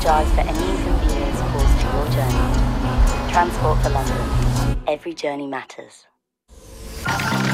apologise for any inconvenience caused to your journey. Transport for London. Every journey matters.